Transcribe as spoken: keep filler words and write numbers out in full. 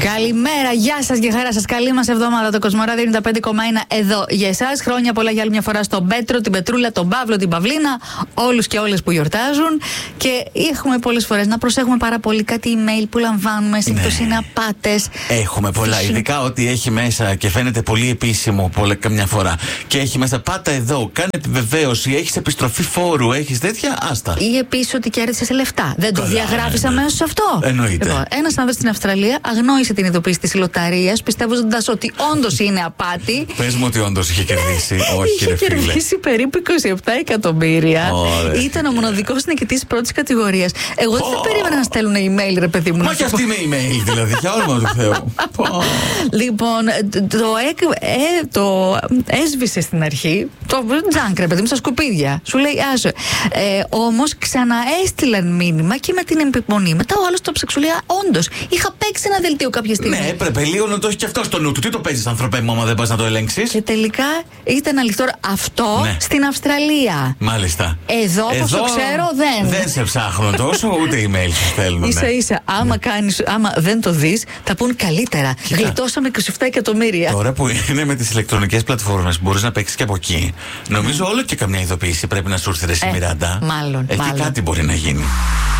Καλημέρα, γεια σας και χαρά σας. Καλή μας εβδομάδα. Το Κοσμοράδιο ενενήντα πέντε κόμμα ένα εδώ για εσάς. Χρόνια πολλά για άλλη μια φορά στον Πέτρο, την Πετρούλα, τον Παύλο, την Παυλίνα, όλους και όλες που γιορτάζουν. Και έχουμε πολλές φορές να προσέχουμε πάρα πολύ κάτι email που λαμβάνουμε. Συνήθως ναι. είναι απάτες. Έχουμε πολλά. Φυσι... Ειδικά ότι έχει μέσα και φαίνεται πολύ επίσημο πολλά, καμιά φορά. Και έχει μέσα πάτα εδώ, κάνε επιβεβαίωση, έχεις επιστροφή φόρου, έχεις τέτοια, άστα. Ή επίσης ότι κέρδισες λεφτά. Δεν το διαγράφεις αμέσως αυτό. Εννοείται. Λοιπόν, ένας άνθρωπος στην Αυστραλία αγνόησε την ειδοποίηση της λοταρίας, πιστεύοντας ότι όντως είναι απάτη. Πες μου ότι όντως είχε κερδίσει. Όχι, είχε κερδίσει περίπου είκοσι επτά εκατομμύρια. Ωραία. Ήταν ο μοναδικός νικητής της πρώτης κατηγορίας. Εγώ δεν oh. περίμενα να στέλνουν email, ρε παιδί μου. Μα και αυτή με email, δηλαδή, για όνομα του Θεού. Λοιπόν, το, ε, το έσβησε στην αρχή. Το τζάνκ, ρε παιδί μου, στα σκουπίδια. Σου λέει, άσο. Ε, όμως ξαναέστειλαν μήνυμα και με την επιμονή. Μετά ο άλλος το ψεξε, σου λέει, όντως, είχα παίξει ένα δελτίο κάποια στιγμή. Ναι, έπρεπε λίγο να το έχει και αυτό στο νου του. Τι το παίζεις, ανθρωπέ μου, άμα δεν πας να το ελέγξεις. Και τελικά ήταν αληθό αυτό ναι. στην Αυστραλία. Μάλιστα. Εδώ, όπως το ξέρω, δεν. Δεν σε ψάχνουν τόσο, ούτε email σου στέλνουν. Ίσα ίσα, άμα, ναι. κάνεις, άμα δεν το δεις, θα πούν καλύτερα. Κοίτα. Γλιτώσαμε είκοσι επτά εκατομμύρια. Τώρα που είναι με τις ηλεκτρονικές πλατφόρμες, μπορείς να παίξεις και από εκεί. Νομίζω όλο και καμιά ειδοποίηση πρέπει να σου έρθει, ρε Μιράντα. Μάλλον. Εκεί μάλλον. κάτι μπορεί να γίνει.